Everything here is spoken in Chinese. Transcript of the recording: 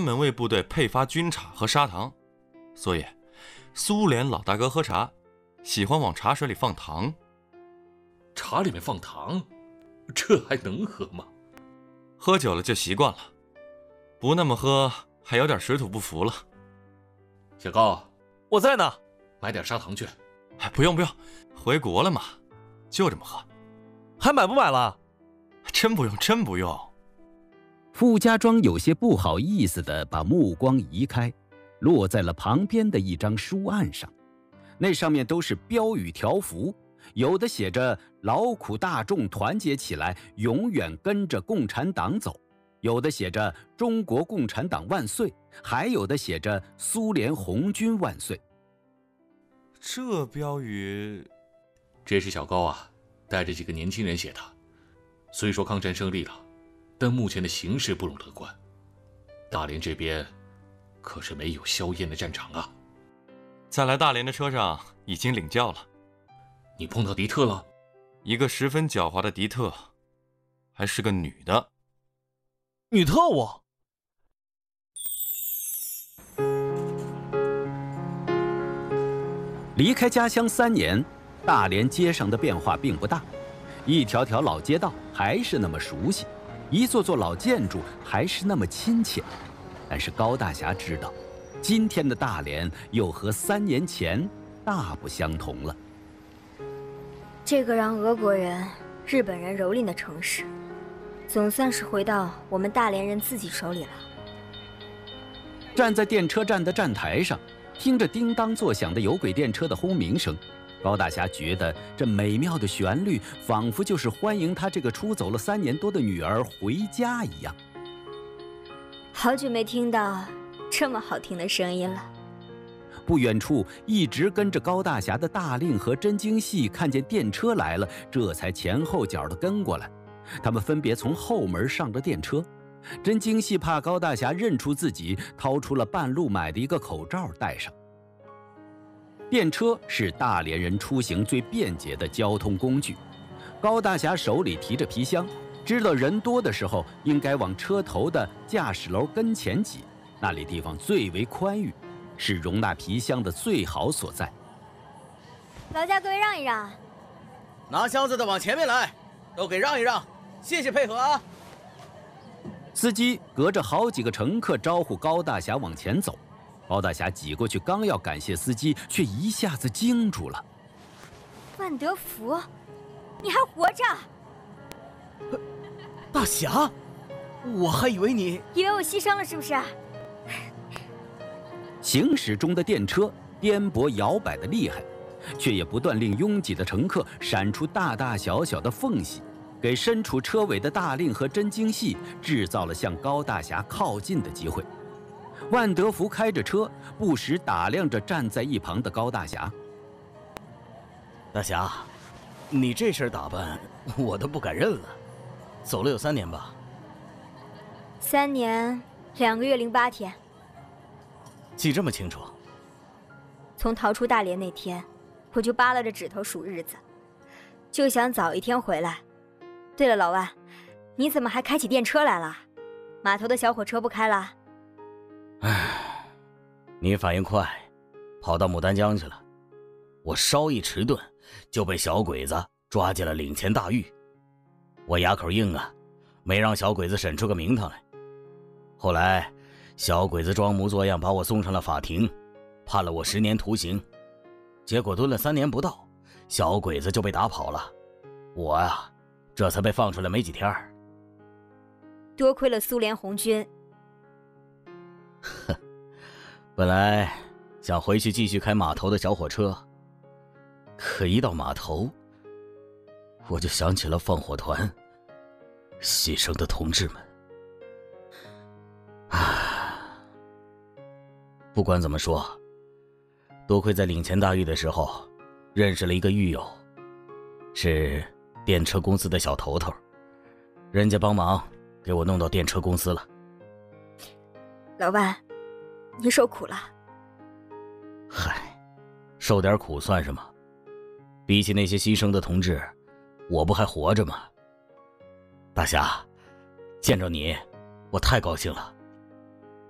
门为部队配发军茶和砂糖，所以苏联老大哥喝茶喜欢往茶水里放糖。 茶里面放糖，这还能喝吗？ 喝久了就习惯了，不那么喝还有点水土不服了。 小高， 我在呢， 买点砂糖去。 不用，回国了嘛，就这么喝。 还买不买了？ 真不用。 傅家庄有些不好意思地把目光移开，落在了旁边的一张书案上，那上面都是标语条幅，有的写着劳苦大众团结起来，永远跟着共产党走，有的写着中国共产党万岁，还有的写着苏联红军万岁。 这标语， 这是小高啊带着几个年轻人写的。虽说抗战胜利了，但目前的形势不容乐观。大连这边可是没有硝烟的战场啊。 在来大连的车上已经领教了。 你碰到迪特了？ 一个十分狡猾的迪特，还是个女的。 女特务。 离开家乡3年，大连街上的变化并不大，一条条老街道还是那么熟悉，一座座老建筑还是那么亲切。但是高大侠知道，今天的大连又和3年前大不相同了。 这个让俄国人、日本人蹂躏的城市，总算是回到我们大连人自己手里了。 站在电车站的站台上，听着叮当作响的有轨电车的轰鸣声，高大侠觉得这美妙的旋律仿佛就是欢迎他这个出走了3年多的女儿回家一样。 好久没听到这么好听的声音了。 不远处一直跟着高大侠的大令和真京系看见电车来了，这才前后脚的跟过来。他们分别从后门上了电车。真京系怕高大侠认出自己，掏出了半路买的一个口罩戴上。电车是大连人出行最便捷的交通工具。高大侠手里提着皮箱，知道人多的时候应该往车头的驾驶楼跟前挤，那里地方最为宽裕，是容纳皮箱的最好所在。 劳驾各位让一让， 拿箱子的往前面来，都给让一让，谢谢配合啊！ 司机隔着好几个乘客招呼高大侠往前走。高大侠挤过去，刚要感谢司机，却一下子惊住了。 万德福，你还活着？ 大侠，我还以为你以为我牺牲了是不是？ 行驶中的电车颠簸摇摆的厉害，却也不断令拥挤的乘客闪出大大小小的缝隙，给身处车尾的大令和真京系制造了向高大侠靠近的机会。万德福开着车，不时打量着站在一旁的高大侠。 大侠，你这身打扮我都不敢认了。走了有3年吧 ？3年2个月08天。 记这么清楚？ 从逃出大连那天，我就扒拉着指头数日子，就想早一天回来。对了，老万，你怎么还开起电车来了？码头的小火车不开了？ 唉，你反应快，跑到牡丹江去了。我稍一迟钝，就被小鬼子抓进了领钱大狱。我牙口硬啊，没让小鬼子审出个名堂来。后来小鬼子装模作样把我送上了法庭，判了我10年徒刑。结果蹲了3年不到，小鬼子就被打跑了。我啊，这才被放出来没几天。 多亏了苏联红军。 本来想回去继续开码头的小火车，可一到码头，我就想起了放火团牺牲的同志们。不管怎么说，多亏在领钱大狱的时候认识了一个狱友，是电车公司的小头头，人家帮忙给我弄到电车公司了。 老万，你受苦了。 嗨，受点苦算什么？比起那些牺牲的同志，我不还活着吗？大侠，见着你，我太高兴了。